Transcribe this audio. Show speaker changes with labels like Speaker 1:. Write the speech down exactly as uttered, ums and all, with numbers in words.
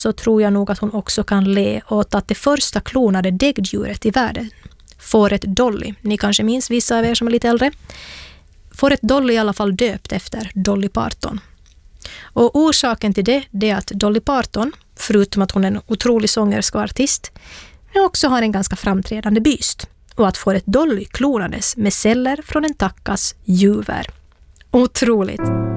Speaker 1: så tror jag nog att hon också kan le åt att det första klonade däggdjuret i världen, fåret Dolly, ni kanske minns vissa av er som är lite äldre, fåret Dolly i alla fall döpt efter Dolly Parton. Och orsaken till det, det är att Dolly Parton, förutom att hon är en otrolig sångerska och artist, också har en ganska framträdande byst. Och att fåret Dolly klonades med celler från en tackas juver. Otroligt!